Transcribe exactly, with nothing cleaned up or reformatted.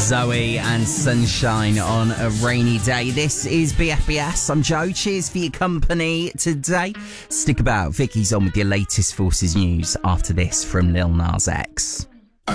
Zoe and Sunshine on a rainy day. This is B F B S. I'm Joe. Cheers for your company today. Stick about. Vicky's on with your latest Forces news after this from Lil Nas X.